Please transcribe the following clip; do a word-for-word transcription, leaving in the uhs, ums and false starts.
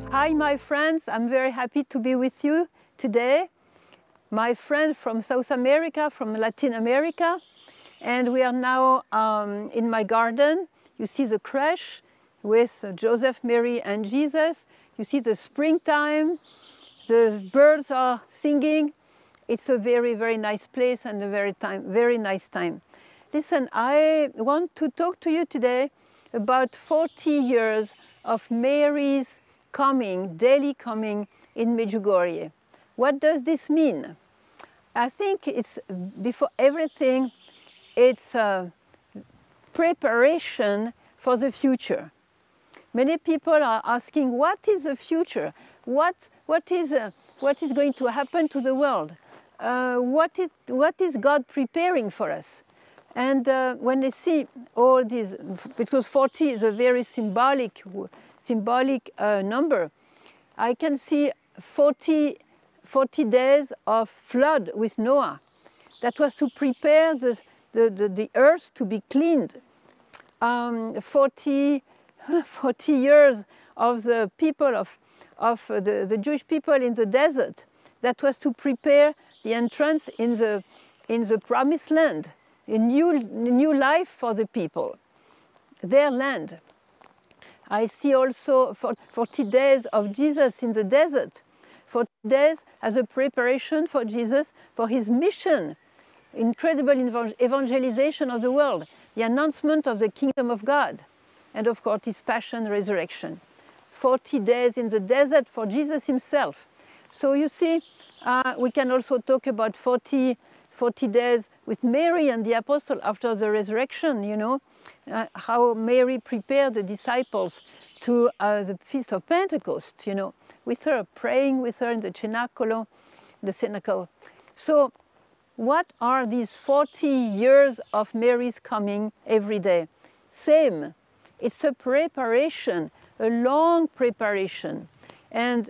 Hi, my friends. I'm very happy to be with you today. My friend from South America, from Latin America. And we are now um, in my garden. You see the crèche with Joseph, Mary, and Jesus. You see the springtime. The birds are singing. It's a very, very nice place and a very, time, very nice time. Listen, I want to talk to you today about forty years of Mary's coming, daily coming in Medjugorje. What does this mean? I think it's, before everything, it's a preparation for the future. Many people are asking, what is the future? What, what, is, uh, what is going to happen to the world? Uh, what, is, what is God preparing for us? And uh, when they see all these, because forty is a very symbolic, symbolic uh, number, I can see forty, forty days of flood with Noah. That was to prepare the, the, the, the earth to be cleaned. Um, forty, forty years of the people of, of the, the Jewish people in the desert. That was to prepare the entrance in the, in the promised land. A new, new life for the people, their land. I see also forty days of Jesus in the desert, forty days as a preparation for Jesus, for his mission, incredible evangelization of the world, the announcement of the kingdom of God, and of course his passion, resurrection. forty days in the desert for Jesus himself. So you see, uh, we can also talk about forty, forty days with Mary and the apostle after the resurrection, you know, uh, how Mary prepared the disciples to uh, the Feast of Pentecost, you know, with her, praying with her in the cenacolo, the cenacle. So what are these forty years of Mary's coming every day? Same, it's a preparation, a long preparation. And